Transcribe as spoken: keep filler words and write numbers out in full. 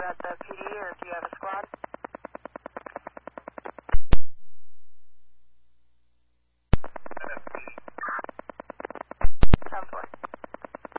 got the P D or do you have a squad?